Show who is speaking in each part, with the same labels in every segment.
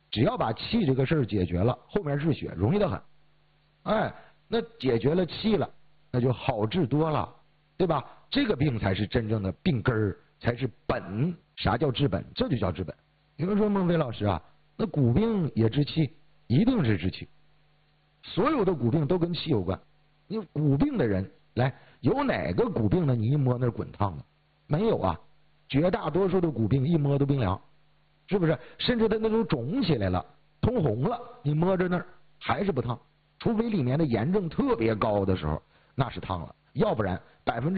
Speaker 1: 只要把气这个事儿解决了，后面治血容易得很。哎，那解决了气了，那就好治多了，对吧？这个病才是真正的病根儿，才是本。啥叫治本？这就叫治本。有人说孟非老师啊，那骨病也治气，一定是治气。所有的骨病都跟气有关。你骨病的人来，有哪个骨病的你一摸那滚烫的？没有啊，绝大多数的骨病一摸都冰凉，是不是？甚至它那都肿起来了，通红了，你摸着那儿还是不烫，除非里面的炎症特别高的时候，那是烫了，要不然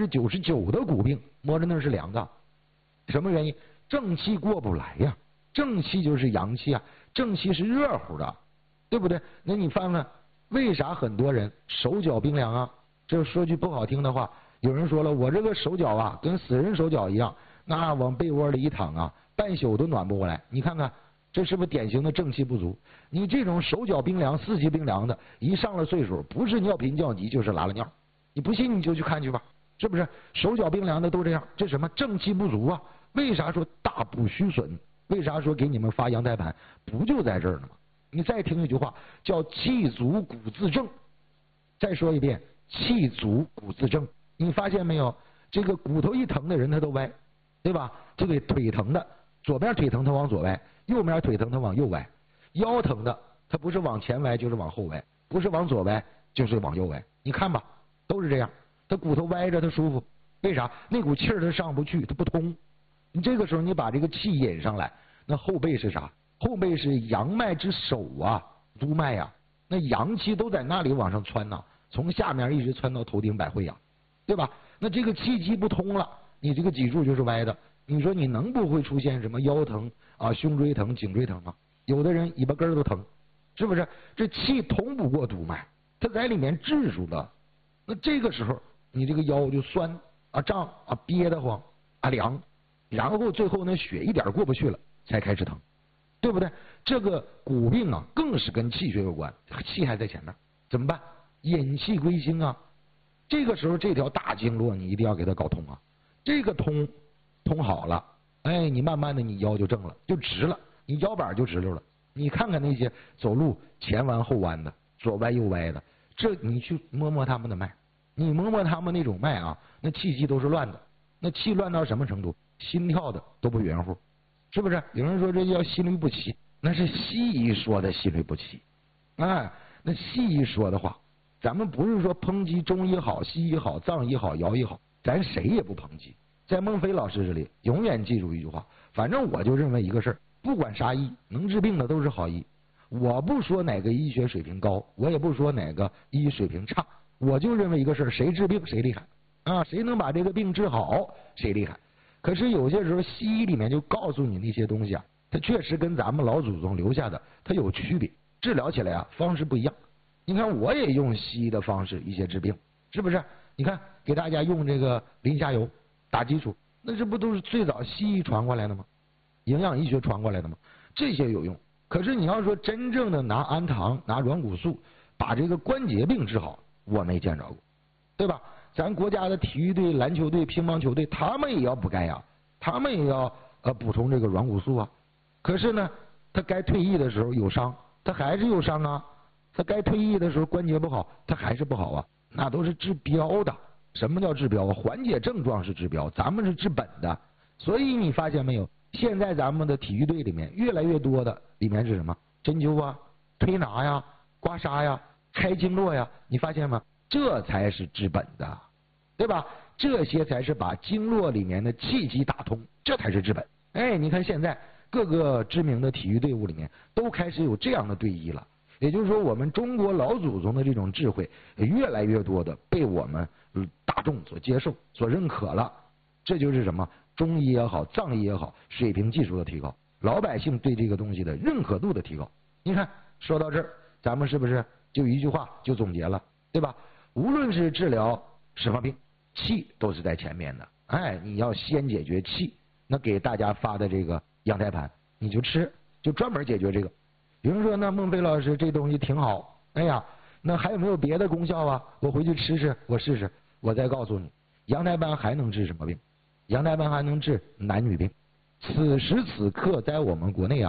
Speaker 1: 99%的骨病摸着那是凉的。什么原因？正气过不来呀。正气就是阳气啊，正气是热乎的，对不对？那你翻翻，为啥很多人手脚冰凉啊？这说句不好听的话，有人说了，我这个手脚啊，跟死人手脚一样，那往被窝里一躺啊，半宿都暖不过来。你看看，这是不是典型的正气不足？你这种手脚冰凉、四季冰凉的，一上了岁数，不是尿频尿急就是拉了尿。你不信你就去看去吧，是不是？手脚冰凉的都这样，这什么正气不足啊？为啥说大补虚损？为啥说给你们发阳台盘？不就在这儿呢吗？你再听一句话，叫气足骨自正。再说一遍，气足骨自正。你发现没有？这个骨头一疼的人他都歪，对吧？这个腿疼的，左边腿疼他往左歪，右边腿疼他往右歪。腰疼的他不是往前歪就是往后歪，不是往左歪就是往右歪。你看吧，都是这样。他骨头歪着他舒服，为啥？那股气儿他上不去，他不通。你这个时候你把这个气引上来，那后背是啥？后背是阳脉之首啊，督脉呀。那阳气都在那里往上窜呐，从下面一直窜到头顶百会呀，对吧？那这个气机不通了，你这个脊柱就是歪的。你说你能不会出现什么腰疼啊、胸椎疼、颈椎疼吗？有的人尾巴根都疼，是不是？这气通不过督脉，它在里面滞住了。那这个时候你这个腰就酸啊、胀啊、憋得慌啊、凉。然后最后呢，血一点过不去了，才开始疼，对不对？这个骨病啊，更是跟气血有关，气还在前面，怎么办？引气归心啊！这个时候这条大经络你一定要给它搞通啊！这个通好了，哎，你慢慢的你腰就正了，就直了，你腰板就直溜了。你看看那些走路前弯后弯的，左歪右歪的，这你去摸摸他们的脉，你摸摸他们那种脉啊，那气机都是乱的。那气乱到什么程度？心跳的都不圆乎，是不是？有人说这叫心律不齐，那是西医说的心律不齐。哎，那西医说的话，咱们不是说抨击中医好、西医好、藏医好、姚医好，咱谁也不抨击。在孟非老师这里，永远记住一句话，反正我就认为一个事儿，不管啥医，能治病的都是好医。我不说哪个医学水平高，我也不说哪个医水平差，我就认为一个事儿，谁治病谁厉害啊，谁能把这个病治好谁厉害。可是有些时候西医里面就告诉你那些东西啊，它确实跟咱们老祖宗留下的它有区别，治疗起来啊方式不一样。你看我也用西医的方式一些治病，是不是？你看给大家用这个磷虾油打基础，那这不都是最早西医传过来的吗？营养医学传过来的吗？这些有用。可是你要说真正的拿氨糖拿软骨素把这个关节病治好，我没见着过，对吧？咱国家的体育队、篮球队、乒乓球队，他们也要补钙呀，他们也要补充这个软骨素啊。可是呢，他该退役的时候有伤，他还是有伤啊。他该退役的时候关节不好，他还是不好啊。那都是治标的。什么叫治标啊？缓解症状是治标，咱们是治本的。所以你发现没有？现在咱们的体育队里面越来越多的里面是什么？针灸啊、推拿呀、刮痧呀、开经络呀，你发现吗？这才是治本的，对吧？这些才是把经络里面的气机打通，这才是治本。哎，你看现在各个知名的体育队伍里面都开始有这样的队医了，也就是说我们中国老祖宗的这种智慧越来越多的被我们大众所接受、所认可了。这就是什么？中医也好，藏医也好，水平技术的提高，老百姓对这个东西的认可度的提高。你看说到这儿，咱们是不是就一句话就总结了，对吧？无论是治疗什么病，气都是在前面的。哎，你要先解决气，那给大家发的这个阳台盘，你就吃，就专门解决这个。有人说，那孟非老师这东西挺好，哎呀，那还有没有别的功效啊？我回去吃吃，我试试。我再告诉你，阳台盘还能治什么病？阳台盘还能治男女病。此时此刻，在我们国内啊，在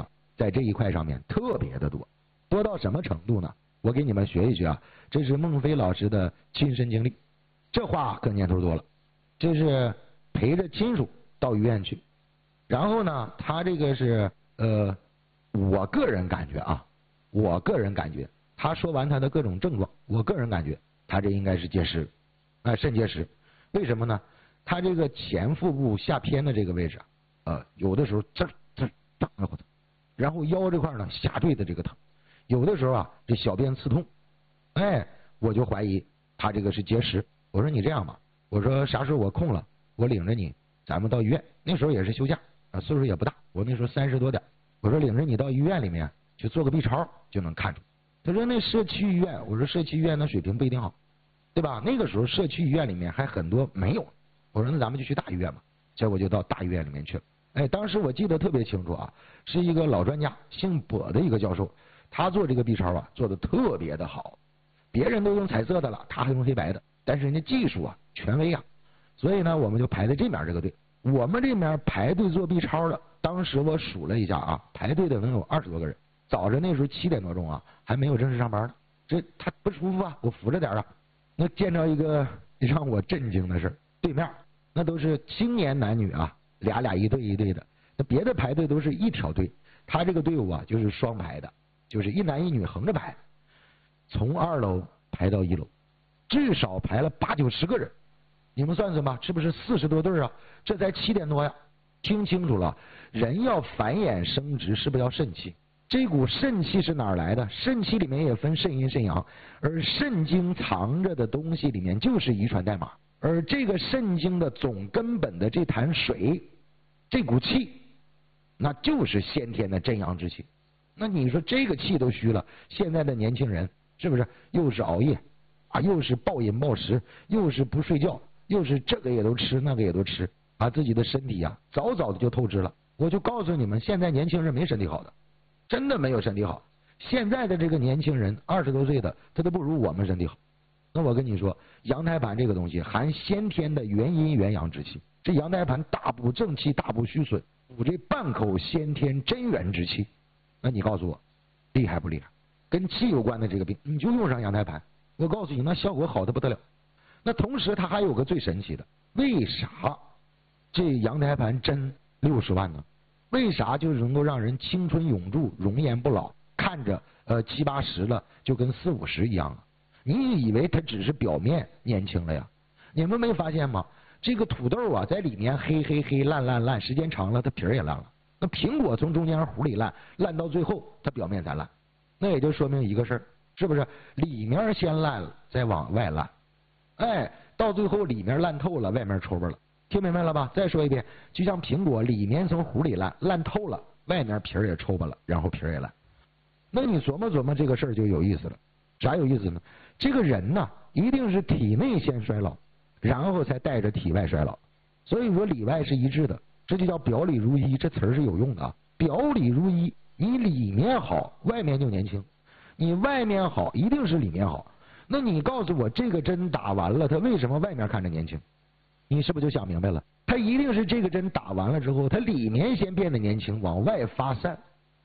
Speaker 1: 在这一块上面特别的多，多到什么程度呢？我给你们学一学啊，这是孟非老师的亲身经历，这话可年头多了，这是陪着亲属到医院去，然后呢，他这个是我个人感觉啊，他说完他的各种症状，我个人感觉他这应该是结石，肾结石。为什么呢？他这个前腹部下偏的这个位置有的时候胀得慌，然后腰这块呢下坠的这个疼，有的时候这小便刺痛，我就怀疑他这个是结石。我说你这样吧，我说啥时候我空了，我领着你，咱们到医院。那时候也是休假岁数也不大，我那时候30多点，我说领着你到医院里面去做个 B 超就能看出。他说那社区医院，我说社区医院那水平不一定好，对吧？那个时候社区医院里面还很多没有。我说那咱们就去大医院吧，结果就到大医院里面去了。当时我记得特别清楚是一个老专家，姓跛的一个教授，他做这个 B 超做的特别的好，别人都用彩色的了，他还用黑白的，但是人家技术权威所以呢，我们就排在这面这个队。我们这边排队做 B 超的，当时我数了一下排队的能有20多个人。早晨那时候7点多钟还没有正式上班呢。这他不舒服我扶着点那见着一个让我震惊的事，对面那都是青年男女俩一队的，那别的排队都是一条队，他这个队伍就是双排的，就是一男一女横着排，从2楼排到1楼，至少排了80、90个人。你们算算吧，是不是40多对这才7点多呀？听清楚了，人要繁衍生殖是不是要肾气？这股肾气是哪儿来的？肾气里面也分肾阴肾阳，而肾经藏着的东西里面就是遗传代码，而这个肾经的总根本的这潭水，这股气，那就是先天的真阳之气。那你说这个气都虚了，现在的年轻人是不是又是熬夜又是暴饮暴食，又是不睡觉，又是这个也都吃那个也都吃自己的身体早早的就透支了。我就告诉你们，现在年轻人没身体好的，真的没有身体好。现在的这个年轻人20多岁的，他都不如我们身体好。那我跟你说，阳台盘这个东西含先天的元阴元阳之气，这阳台盘大补正气，大补虚损，补这半口先天真元之气。那你告诉我，厉害不厉害？跟气有关的这个病，你就用上阳台盘，我告诉你，那效果好的不得了。那同时它还有个最神奇的，为啥这阳台盘真60万呢？为啥就是能够让人青春永驻，容颜不老，看着70、80了就跟40、50一样你以为它只是表面年轻了呀？你们没发现吗？这个土豆在里面黑烂，时间长了它皮儿也烂了。那苹果从中间核里烂到最后它表面才烂，那也就说明一个事儿，是不是？里面先烂了，再往外烂，到最后里面烂透了，外面抽巴了。听明白了吧？再说一遍，就像苹果里面从核里烂透了，外面皮儿也抽巴了，然后皮儿也烂。那你琢磨琢磨这个事儿就有意思了。啥有意思呢？这个人一定是体内先衰老，然后才带着体外衰老。所以说里外是一致的，这就叫表里如一，这词儿是有用的表里如一，你里面好，外面就年轻；你外面好，一定是里面好。那你告诉我，这个针打完了，它为什么外面看着年轻？你是不是就想明白了？它一定是这个针打完了之后，它里面先变得年轻，往外发散，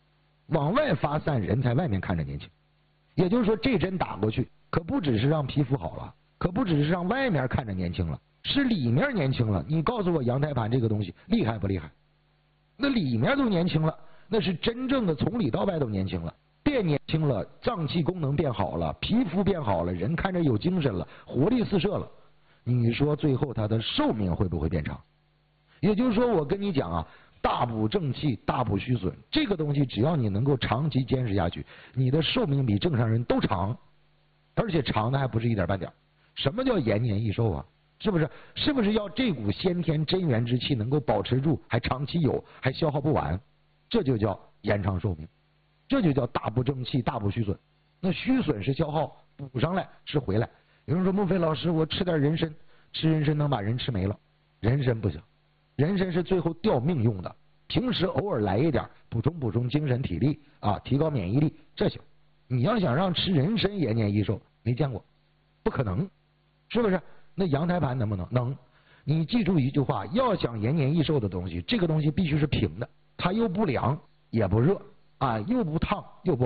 Speaker 1: 人才外面看着年轻。也就是说，这针打过去，可不只是让皮肤好了，可不只是让外面看着年轻了，是里面年轻了。你告诉我，阳台盘这个东西厉害不厉害？那里面都年轻了，那是真正的从里到外都年轻了，变年轻了，脏器功能变好了，皮肤变好了，人看着有精神了，活力四射了。你说最后他的寿命会不会变长？也就是说，我跟你讲大补正气，大补虚损，这个东西只要你能够长期坚持下去，你的寿命比正常人都长，而且长的还不是一点半点。什么叫延年益寿是不是？是不是要这股先天真元之气能够保持住，还长期有，还消耗不完？这就叫延长寿命，这就叫大补正气，大补虚损。那虚损是消耗，补上来是回来。有人说孟非老师，我吃点人参，吃人参能把人吃没了？人参不行，人参是最后吊命用的，平时偶尔来一点，补充精神体力提高免疫力，这行。你要想让吃人参延年益寿，没见过，不可能，是不是？那阳台盘能不能？能。你记住一句话，要想延年益寿的东西，这个东西必须是平的，它又不凉也不热， 啊，又不烫又不